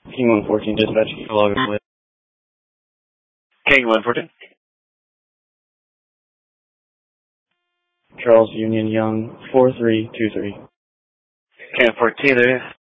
King 114, dispatch, log in with. King 114. Charles Union Young, 4323. King 14 there.